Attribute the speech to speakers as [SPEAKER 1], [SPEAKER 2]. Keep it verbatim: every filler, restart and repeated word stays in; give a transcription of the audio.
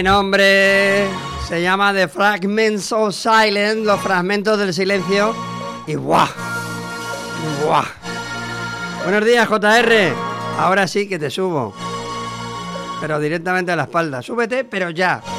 [SPEAKER 1] Nombre se llama The Fragments of Silence, los fragmentos del silencio. Y ¡buah! ¡Buah! Buenos días, J R. Ahora sí que te subo, pero directamente a la espalda. Súbete, pero ya.